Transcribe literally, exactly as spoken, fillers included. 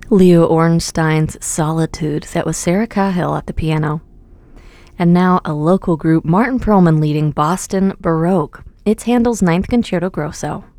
Leo Ornstein's Solitude, that was Sarah Cahill at the piano. And now a local group, Martin Perlman leading Boston Baroque. It's Handel's Ninth Concerto Grosso.